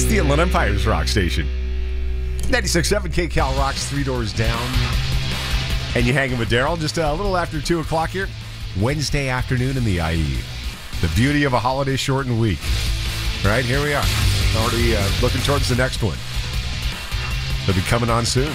the Inland Empire's rock station. 96.7 KCal rocks 3 doors down. And you hanging with Daryl just a little after 2 o'clock here. Wednesday afternoon in the IE. The beauty of a holiday shortened week. Right, here we are. Already looking towards the next one. They'll be coming on soon.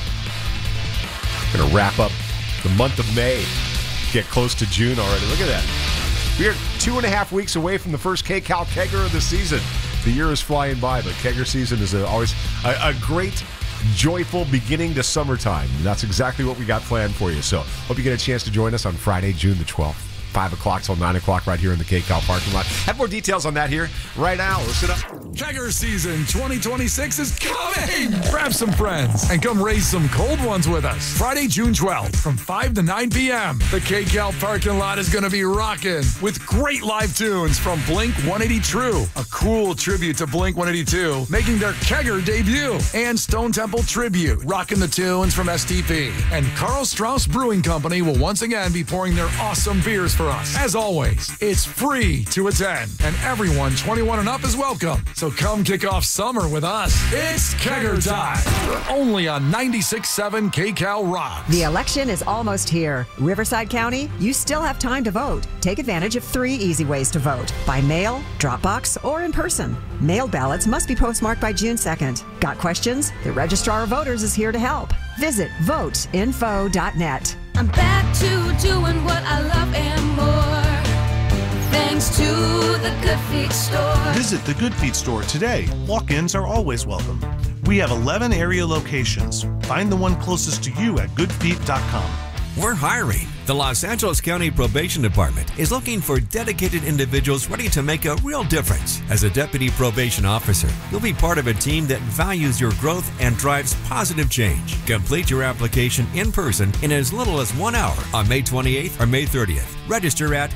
Going to wrap up the month of May. Get close to June already. Look at that. We are 2.5 weeks away from the first KCal Kegger of the season. The year is flying by, but Kegger season is always a great, joyful beginning to summertime. And that's exactly what we got planned for you. So hope you get a chance to join us on Friday, June the 12th. 5 o'clock till 9 o'clock right here in the KCal parking lot. Have more details on that here right now. Listen up. Kegger season 2026 is coming! Grab some friends and come raise some cold ones with us. Friday, June 12th from 5 to 9 p.m. The KCal parking lot is going to be rocking with great live tunes from Blink-182 True, a cool tribute to Blink-182, making their Kegger debut, and Stone Temple Tribute, rocking the tunes from STP. And Karl Strauss Brewing Company will once again be pouring their awesome beers for us. As always, it's free to attend, and everyone 21 and up is welcome. So come kick off summer with us. It's Kegger time, only on 96.7 KCal Rock. The election is almost here. Riverside County, you still have time to vote. Take advantage of 3 easy ways to vote: by mail, Dropbox, or in person. Mailed ballots must be postmarked by June 2nd. Got questions? The Registrar of Voters is here to help. Visit voteinfo.net. I'm back to doing what I love and more, thanks to the Good Feet store. Visit the Good Feet store today. Walk-ins are always welcome. We have 11 area locations. Find the one closest to you at goodfeet.com. We're hiring. The Los Angeles County Probation Department is looking for dedicated individuals ready to make a real difference. As a deputy probation officer, you'll be part of a team that values your growth and drives positive change. Complete your application in person in as little as 1 hour on May 28th or May 30th. Register at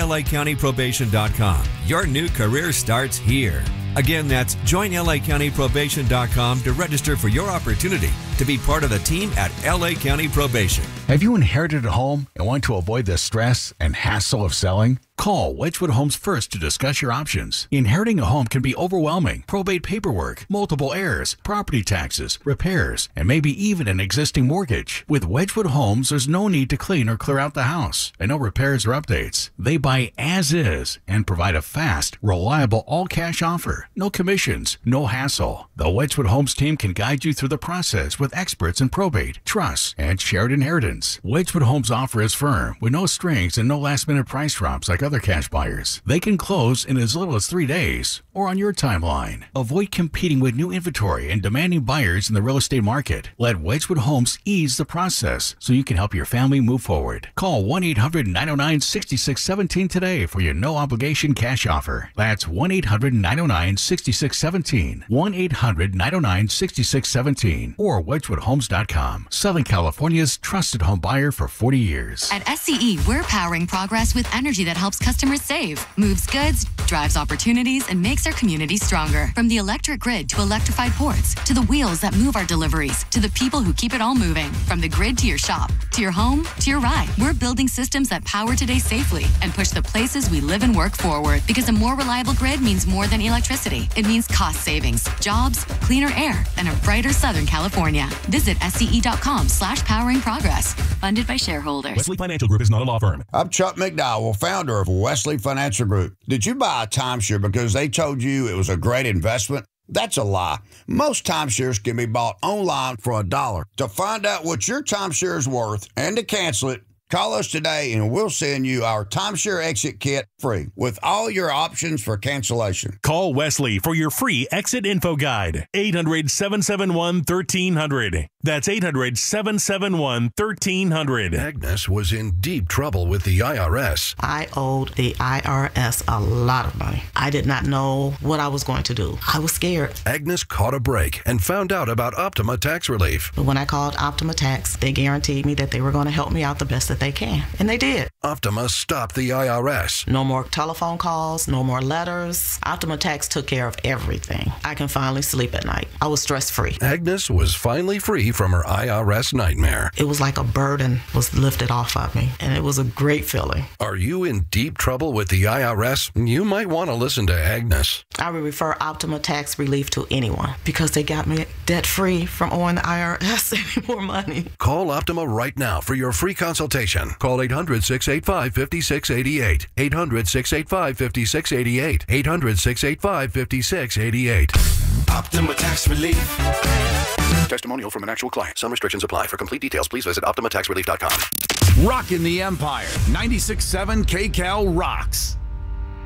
joinlacountyprobation.com. Your new career starts here. Again, that's joinlacountyprobation.com to register for your opportunity to be part of the team at LA County Probation. Have you inherited a home and want to avoid the stress and hassle of selling? Call Wedgwood Homes first to discuss your options. Inheriting a home can be overwhelming. Probate paperwork, multiple heirs, property taxes, repairs, and maybe even an existing mortgage. With Wedgwood Homes, there's no need to clean or clear out the house, and no repairs or updates. They buy as is and provide a fast, reliable, all-cash offer. No commissions, no hassle. The Wedgwood Homes team can guide you through the process with experts in probate, trust, and shared inheritance. Wedgwood Homes' offer is firm, with no strings and no last-minute price drops like other cash buyers. They can close in as little as 3 days or on your timeline. Avoid competing with new inventory and demanding buyers in the real estate market. Let Wedgwood Homes ease the process so you can help your family move forward. Call 1-800-909-6617 today for your no-obligation cash offer. That's 1-800-909-6617. 1-800-909-6617 or wedgwoodhomes.com. Southern California's trusted home buyer for 40 years. At SCE, we're powering progress with energy that helps customers save, moves goods, drives opportunities, and makes our community stronger. From the electric grid to electrified ports, to the wheels that move our deliveries, to the people who keep it all moving. From the grid to your shop, to your home, to your ride. We're building systems that power today safely and push the places we live and work forward. Because a more reliable grid means more than electricity. It means cost savings, jobs, cleaner air, and a brighter Southern California. Visit SCE.com/powering progress. Funded by shareholders. Wesley Financial Group is not a law firm. I'm Chuck McDowell, founder of Wesley Financial Group. Did you buy a timeshare because they told you it was a great investment? That's a lie. Most timeshares can be bought online for $1. To find out what your timeshare is worth and to cancel it, call us today and we'll send you our timeshare exit kit free with all your options for cancellation. Call Wesley for your free exit info guide. 800-771-1300. That's 800-771-1300. Agnes was in deep trouble with the IRS. I owed the IRS a lot of money. I did not know what I was going to do. I was scared. Agnes caught a break and found out about Optima Tax Relief. But when I called Optima Tax, they guaranteed me that they were going to help me out the best that they can. And they did. Optima stopped the IRS. No more telephone calls, no more letters. Optima Tax took care of everything. I can finally sleep at night. I was stress-free. Agnes was finally free from her IRS nightmare. It was like a burden was lifted off of me, and it was a great feeling. Are you in deep trouble with the IRS? You might want to listen to Agnes. I would refer Optima Tax Relief to anyone because they got me debt-free from owing the IRS any more money. Call Optima right now for your free consultation. Call 800-685-5688. 800-685-5688. 800-685-5688. Optima Tax Relief. Testimonial from an actual client. Some restrictions apply. For complete details, please visit OptimaTaxRelief.com. Rockin' the Empire. 96.7 KCAL rocks.